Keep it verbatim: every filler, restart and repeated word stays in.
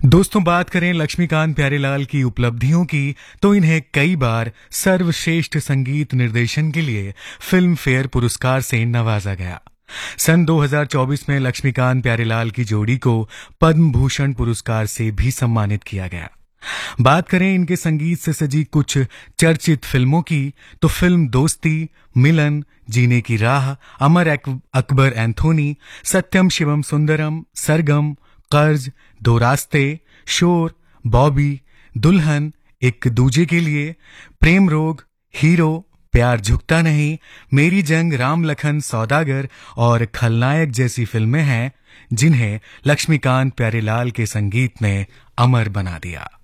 दोस्तों, बात करें लक्ष्मीकांत प्यारेलाल की उपलब्धियों की तो इन्हें कई बार सर्वश्रेष्ठ संगीत निर्देशन के लिए फिल्म फेयर पुरस्कार से नवाजा गया। सन दो हज़ार चौबीस में लक्ष्मीकांत प्यारेलाल की जोड़ी को पद्म भूषण पुरस्कार से भी सम्मानित किया गया। बात करें इनके संगीत से सजी कुछ चर्चित फिल्मों की तो फिल्म दोस्ती, मिलन, जीने की राह, अमर अकबर एंथोनी, सत्यम शिवम सुंदरम, सरगम, कर्ज, दो रास्ते, शोर, बॉबी, दुल्हन, एक दूजे के लिए, प्रेम रोग, हीरो, प्यार झुकता नहीं, मेरी जंग, राम लखन सौदागर और खलनायक जैसी फिल्में हैं जिन्हें लक्ष्मीकांत प्यारेलाल के संगीत ने अमर बना दिया।